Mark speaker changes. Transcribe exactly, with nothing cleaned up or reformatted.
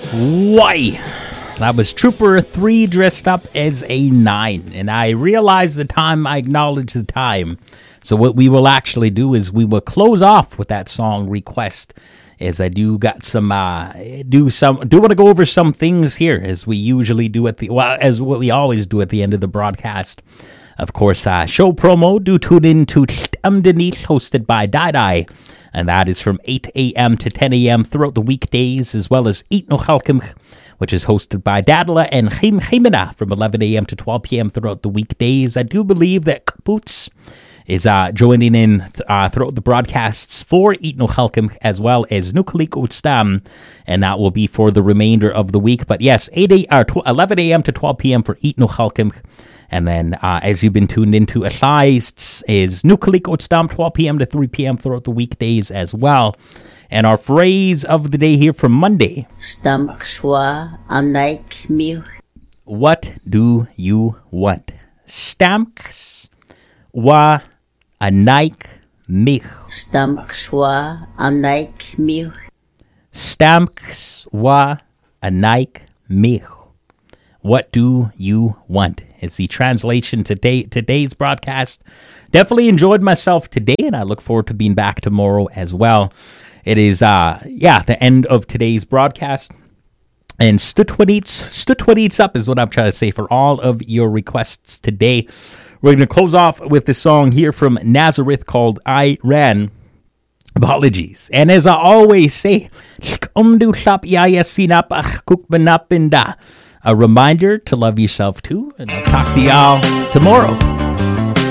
Speaker 1: Why? That was Trooper three dressed up as a nine. And I realize the time, I acknowledge the time. So what we will actually do is we will close off with that song request, as I do got some, uh, do some, do want to go over some things here, as we usually do at the, well, as what we always do at the end of the broadcast. Of course, uh, show promo, do tune in to Underneath, hosted by Dai Dai. And that is from eight a.m. to ten a.m. throughout the weekdays, as well as Eat No Halkim, which is hosted by Dadla and Chaim Chaimina from eleven a.m. to twelve p.m. throughout the weekdays. I do believe that Kaputz is uh, joining in uh, throughout the broadcasts for Eat No Halkim, as well as Nukalik Utstam, and that will be for the remainder of the week. But yes, eight a, uh, eleven a.m. to twelve p.m. for Eat No Halkim. And then, uh, as you've been tuned into, Achais is Nukalik Utstam, twelve p.m. to three p.m. throughout the weekdays as well. And our phrase of the day here from Monday. What do you want? Stamks wa anaik mich.
Speaker 2: Stamks wa anaik mich.
Speaker 1: Stamks wa anaik mich. What do you want? Is the translation today today's broadcast. Definitely enjoyed myself today, and I look forward to being back tomorrow as well. It is, uh, yeah, the end of today's broadcast. And Stutwaniets, Stutwaniets up is what I'm trying to say for all of your requests today. We're going to close off with the song here from Nazareth called I Ran. Apologies. And as I always say, a reminder to love yourself too. And I'll talk to y'all tomorrow.